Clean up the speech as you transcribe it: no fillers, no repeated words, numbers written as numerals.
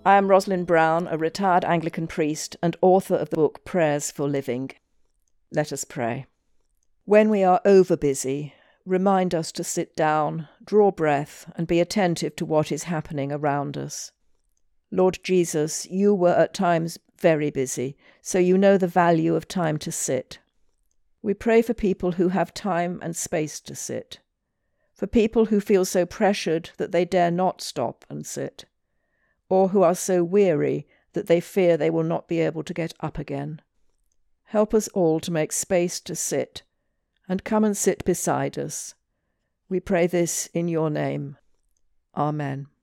I am Rosalind Brown, a retired Anglican priest and author of the book Prayers for Living. Let us pray. When we are over busy, remind us to sit down, draw breath, and be attentive to what is happening around us. Lord Jesus, you were at times very busy, so you know the value of time to sit. We pray for people who have time and space to sit, for people who feel so pressured that they dare not stop and sit, or who are so weary that they fear they will not be able to get up again. Help us all to make space to sit, and come and sit beside us. We pray this in your name. Amen.